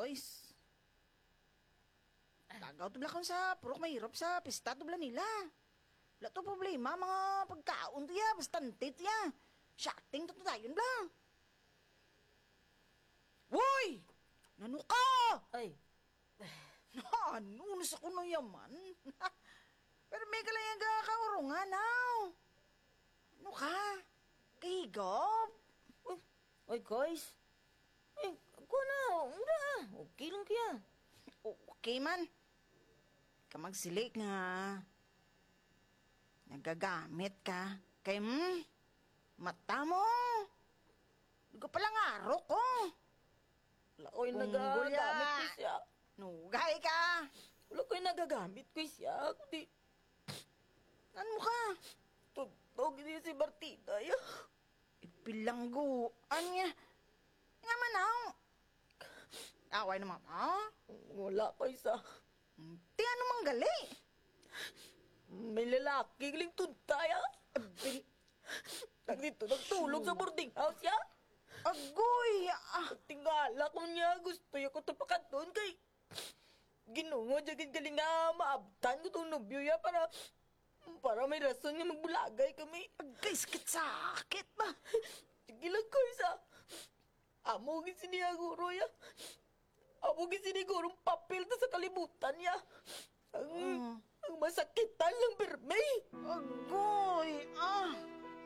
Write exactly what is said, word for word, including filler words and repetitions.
guys. Tagaw tubla kon sa purok mahirap sa pista tubla nila. Wala to problema, mga pagkaon to ya, bastante to ya. Shouting to tayo bla. Woy! Nano ka? Ay, Ano, nasa ko na yaman. Pero may kalayang kaurungan, now. Ano ka? Kahigop? uy, ay guys. Ay, ako na, umra. Okay lang kaya. Okay man. Kamagsilik nga. Nagagamit ka. Kay, hmm, mata mo. Hindi ko palang araw ko. Wala ko yung Bunggol nagagamit ya. ko siya. Nugay ka. Wala ko yung nagagamit ko siya. Kundi, Ano mo ka? tutog din si Martina. Ya. Ipilanggo. Ano niya? Nga man ako. Away naman, ha? Wala ko isa. Di ano mang gali. May lalaki galing tuntaya. Nandito nagtulog sa boarding house ya. Agoy! Ah, Tingala ko niya, gusto niya ko tupakan doon kay ginungo dyan galing nga maabtan ko itong nobyo ya para para may rason nga magbulagay kami. agay, sakit sakit ba? Sige lang ko isa. Amo gin siniguro ya. Amo gin sinigurong papel na sa kalibutan ya. Ang, Mm. ang masakitan lang bermay. Agoy! Ah!